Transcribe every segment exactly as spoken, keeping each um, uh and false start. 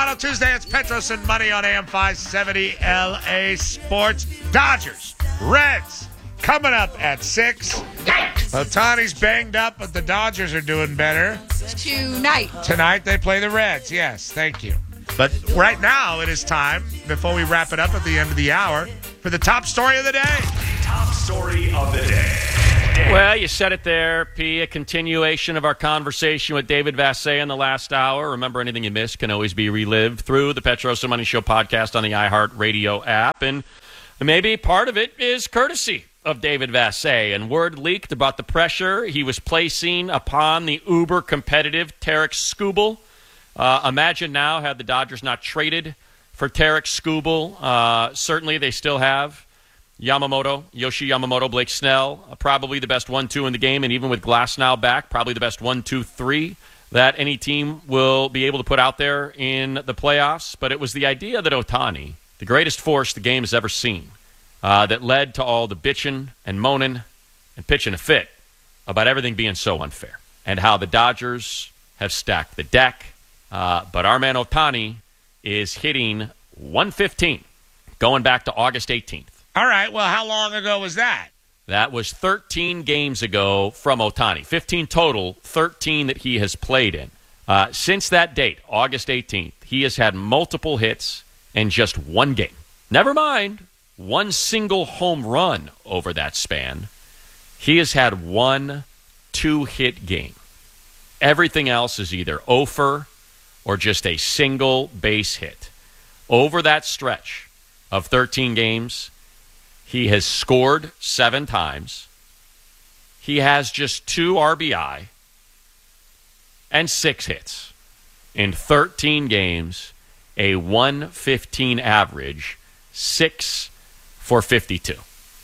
Toronto. Tuesday, it's Petros and Money on A M five seventy L A Sports. Dodgers, Reds, coming up at six. Ohtani's banged up, but the Dodgers are doing better. Tonight. Tonight, they play the Reds. Yes, thank you. But right now, it is time, before we wrap it up at the end of the hour, for the top story of the day. Top story of the day. Well, you said it there, P. A continuation of our conversation with David Vassegh in the last hour. Remember, anything you missed can always be relived through the Petros and Money Show podcast on the iHeartRadio app. And maybe part of it is courtesy of David Vassegh. And word leaked about the pressure he was placing upon the uber-competitive Tarik Skubal. Uh, imagine now, had the Dodgers not traded for Tarik Skubal, uh, certainly they still have Yamamoto, Yoshi Yamamoto, Blake Snell, uh, probably the best one two in the game, and even with Glasnow back, probably the best one two three that any team will be able to put out there in the playoffs. But it was the idea that Ohtani, the greatest force the game has ever seen, uh, that led to all the bitching and moaning and pitching a fit about everything being so unfair and how the Dodgers have stacked the deck. Uh, but our man Ohtani is hitting one fifteen going back to August eighteenth. All right, well, how long ago was that? That was thirteen games ago from Ohtani. fifteen total, thirteen that he has played in. Uh, since that date, August eighteenth, he has had multiple hits in just one game. Never mind one single home run over that span. He has had one two-hit game. Everything else is either oh for or just a single base hit. Over that stretch of thirteen games, he has scored seven times. He has just two R B I and six hits. In thirteen games, a one fifteen average, six for fifty-two.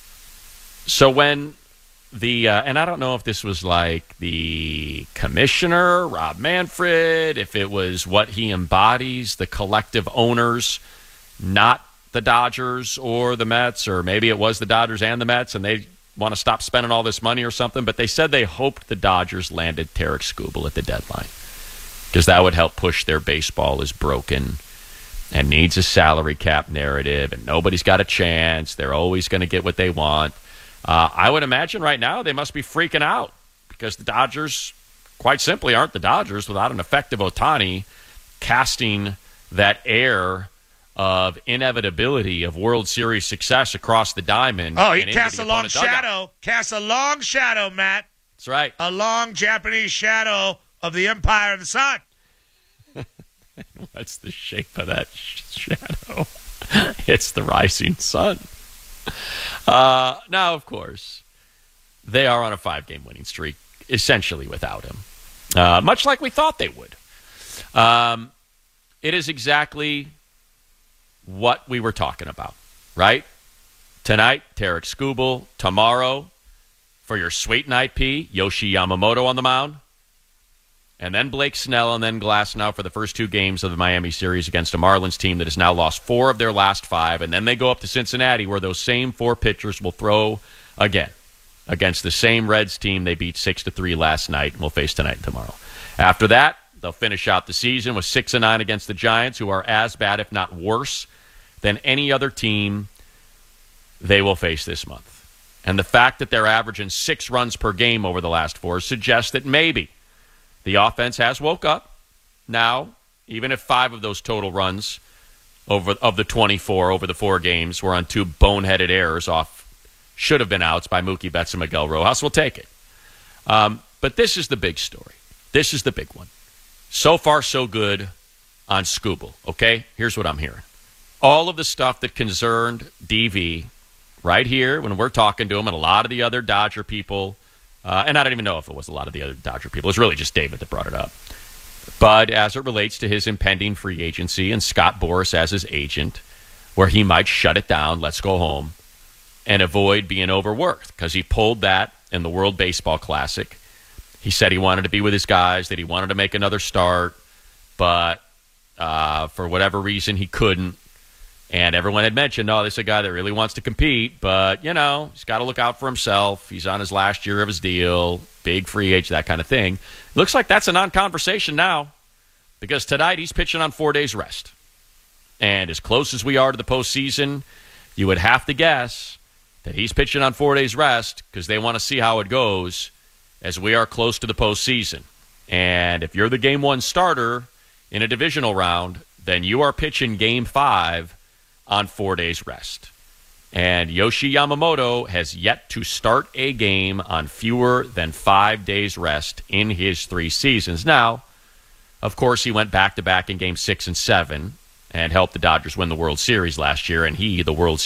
So when the, uh, and I don't know if this was like the commissioner, Rob Manfred, if it was what he embodies, the collective owners, not the Dodgers or the Mets, or maybe it was the Dodgers and the Mets, and they want to stop spending all this money or something, but they said they hoped the Dodgers landed Tarik Skubal at the deadline because that would help push their baseball is broken and needs a salary cap narrative, and nobody's got a chance. They're always going to get what they want. Uh, I would imagine right now they must be freaking out because the Dodgers, quite simply, aren't the Dodgers without an effective Ohtani casting that air of inevitability of World Series success across the diamond. Oh, he casts a long shadow. Casts a long shadow, Matt. That's right. A long Japanese shadow of the Empire of the Sun. What's the shape of that shadow? It's the rising sun. Uh, now, of course, they are on a five-game winning streak, essentially without him, uh, much like we thought they would. Um, it is exactly what we were talking about, right? Tonight, Tarik Skubal. Tomorrow, for your sweet night, P, Yoshi Yamamoto on the mound. And then Blake Snell and then Glasnow for the first two games of the Miami series against a Marlins team that has now lost four of their last five. And then they go up to Cincinnati where those same four pitchers will throw again against the same Reds team they beat six to three last night and will face tonight and tomorrow. After that, they'll finish out the season with six and nine against the Giants, who are as bad, if not worse, than any other team they will face this month. And the fact that they're averaging six runs per game over the last four suggests that maybe the offense has woke up now, even if five of those total runs over of the twenty-four over the four games were on two boneheaded errors off should have been outs by Mookie Betts and Miguel Rojas. We'll take it. Um, but this is the big story. This is the big one. So far, so good on Skubal, okay? Here's what I'm hearing. All of the stuff that concerned D V right here when we're talking to him and a lot of the other Dodger people, Uh, and I don't even know if it was a lot of the other Dodger people. It was really just David that brought it up. But as it relates to his impending free agency and Scott Boras as his agent, where he might shut it down, let's go home, and avoid being overworked, because he pulled that in the World Baseball Classic. He said he wanted to be with his guys, that he wanted to make another start, but uh, for whatever reason he couldn't. And everyone had mentioned, oh, this is a guy that really wants to compete, but, you know, he's got to look out for himself. He's on his last year of his deal, big free agent, that kind of thing. Looks like that's a non-conversation now. because tonight he's pitching on four days rest. And as close as we are to the postseason, you would have to guess that he's pitching on four days rest because they want to see how it goes as we are close to the postseason. And if you're the game one starter in a divisional round, then you are pitching game five on four days rest. And Yoshi Yamamoto has yet to start a game on fewer than five days rest in his three seasons. Now, of course, he went back-to-back in game six and seven and helped the Dodgers win the World Series last year, and he, the World